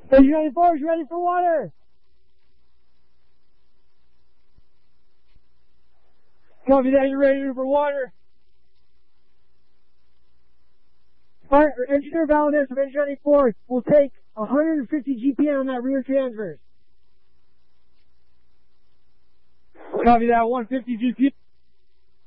Engine 94 is ready for water. Copy that, you're ready for water. Engineer Valdez from Engine 94 will take 150 GPM on that rear transverse. Copy that, 150 GPM.